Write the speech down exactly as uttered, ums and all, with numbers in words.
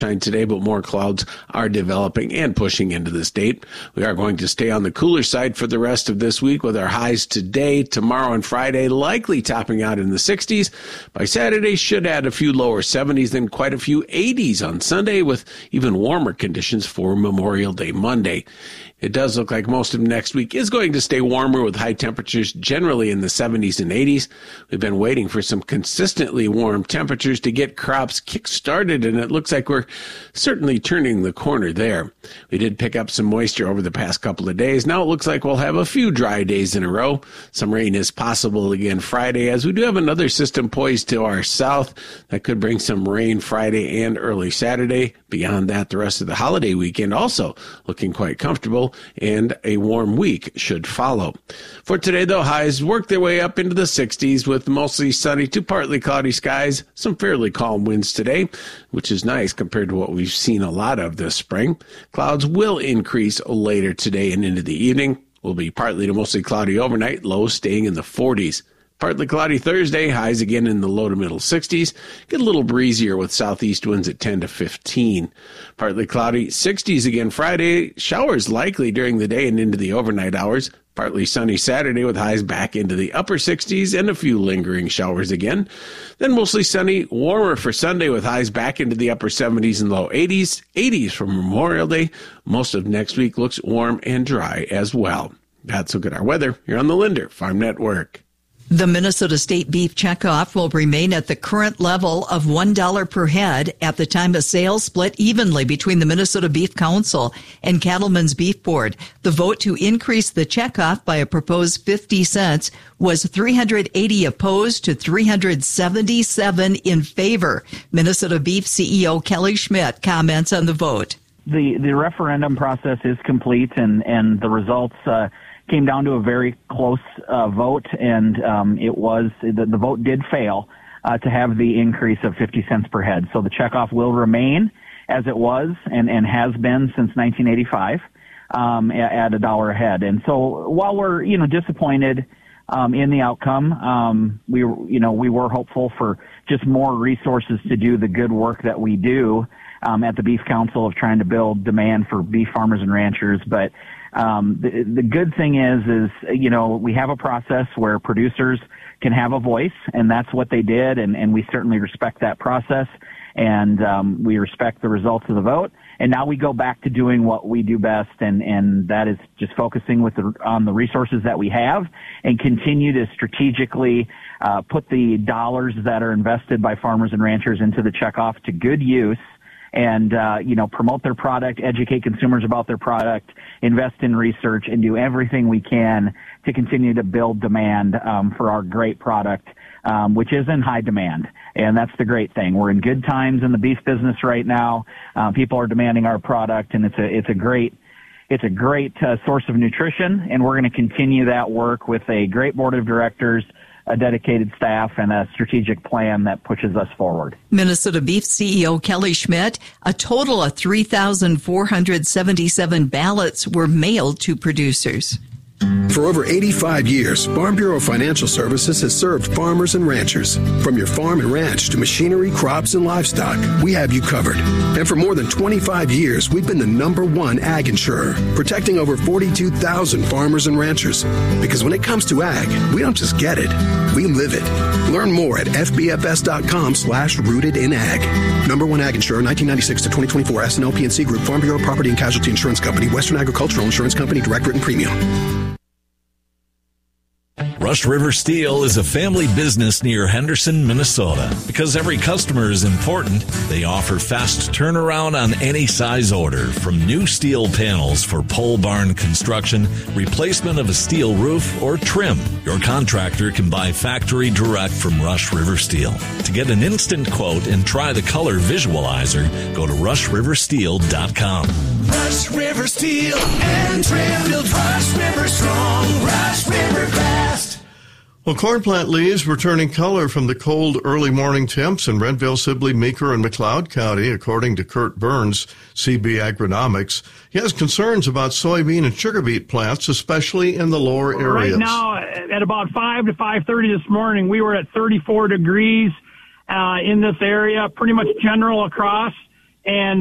today, but more clouds are developing and pushing into the state. We are going to stay on the cooler side for the rest of this week with our highs today, tomorrow, and Friday likely topping out in the sixties. By Saturday, should add a few lower seventies, then quite a few eighties on Sunday, with even warmer conditions for Memorial Day Monday. It does look like most of next week is going to stay warmer with high temperatures generally in the seventies and eighties. We've been waiting for some consistently warm temperatures to get crops kick-started, and it looks like we're certainly turning the corner there. We did pick up some moisture over the past couple of days. Now it looks like we'll have a few dry days in a row. Some rain is possible again Friday, as we do have another system poised to our south that could bring some rain Friday and early Saturday. Beyond that, the rest of the holiday weekend also looking quite comfortable, and a warm week should follow. For today, though, highs work their way up into the sixties with mostly sunny to partly cloudy skies, some fairly calm winds today, which is nice compared to what we've seen a lot of this spring. Clouds will increase later today and into the evening. Will be partly to mostly cloudy overnight, lows staying in the forties. Partly cloudy Thursday, highs again in the low to middle sixties. Get a little breezier with southeast winds at ten to fifteen. Partly cloudy sixties again Friday. Showers likely during the day and into the overnight hours. Partly sunny Saturday with highs back into the upper sixties and a few lingering showers again. Then mostly sunny, warmer for Sunday with highs back into the upper seventies and low eighties. eighties for Memorial Day. Most of next week looks warm and dry as well. That's a look at our weather here on the Linder Farm Network. The Minnesota State Beef Checkoff will remain at the current level of one dollar per head at the time of sale, split evenly between the Minnesota Beef Council and Cattlemen's Beef Board. The vote to increase the checkoff by a proposed fifty cents was three hundred eighty opposed to three hundred seventy-seven in favor. Minnesota Beef C E O Kelly Schmidt comments on the vote. The the referendum process is complete, and, and the results uh, came down to a very close uh, vote, and um, it was the, the vote did fail uh, to have the increase of fifty cents per head. So the checkoff will remain as it was and, and has been since nineteen eighty-five um, at a dollar a head. And so while we're you know disappointed um, in the outcome, um, we you know we were hopeful for just more resources to do the good work that we do um, at the Beef Council of trying to build demand for beef farmers and ranchers, but. Um, the, the good thing is, is, you know, we have a process where producers can have a voice, and that's what they did, and, and we certainly respect that process, and um, we respect the results of the vote. And now we go back to doing what we do best, and, and that is just focusing with the, on the resources that we have and continue to strategically uh, put the dollars that are invested by farmers and ranchers into the checkoff to good use. And, uh, you know, promote their product, educate consumers about their product, invest in research, and do everything we can to continue to build demand um, for our great product, um, which is in high demand. And that's the great thing. We're in good times in the beef business right now. Uh, people are demanding our product, and it's a it's a great it's a great uh, source of nutrition. And we're going to continue that work with a great board of directors, a dedicated staff, and a strategic plan that pushes us forward. Minnesota Beef C E O Kelly Schmidt, a total of three thousand four hundred seventy-seven ballots were mailed to producers. For over eighty-five years, Farm Bureau Financial Services has served farmers and ranchers. From your farm and ranch to machinery, crops, and livestock, we have you covered. And for more than twenty-five years, we've been the number one ag insurer, protecting over forty-two thousand farmers and ranchers. Because when it comes to ag, we don't just get it, we live it. Learn more at fbfs.com slash rooted in ag. Number one ag insurer, nineteen ninety-six to twenty twenty-four, S and L P and C Group, Farm Bureau Property and Casualty Insurance Company, Western Agricultural Insurance Company, direct written premium. Rush River Steel is a family business near Henderson, Minnesota. Because every customer is important, they offer fast turnaround on any size order, from new steel panels for pole barn construction, replacement of a steel roof, or trim. Your contractor can buy factory direct from Rush River Steel. To get an instant quote and try the color visualizer, go to rush river steel dot com. Rush River Steel and Trim build Rush River strong, Rush River fast. Well, corn plant leaves were turning color from the cold early morning temps in Renville, Sibley, Meeker, and McLeod County, according to Kurt Burns, C B Agronomics. He has concerns about soybean and sugar beet plants, especially in the lower areas. Right now, at about five to five thirty this morning, we were at thirty-four degrees uh, in this area, pretty much general across. and